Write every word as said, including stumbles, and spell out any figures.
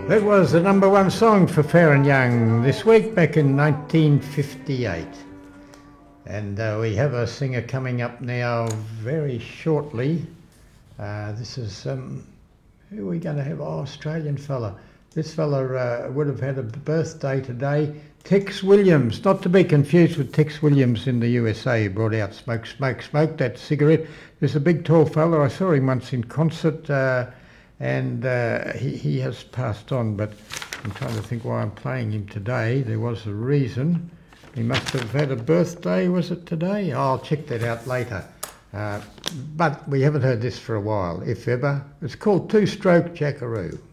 That was the number one song for Fair and Young this week back in nineteen fifty-eight. And uh, we have a singer coming up now very shortly. Uh, this is, um, who are we going to have? Oh, Australian fella. This fella uh, would have had a birthday today. Tex Williams, not to be confused with Tex Williams in the U S A, who brought out Smoke, Smoke, Smoke, that cigarette. There's a big tall fella. I saw him once in concert. Uh, And uh, he, he has passed on, but I'm trying to think why I'm playing him today. There was a reason. He must have had a birthday, was it today? I'll check that out later. Uh, but we haven't heard this for a while, if ever. It's called Two Stroke Jackaroo.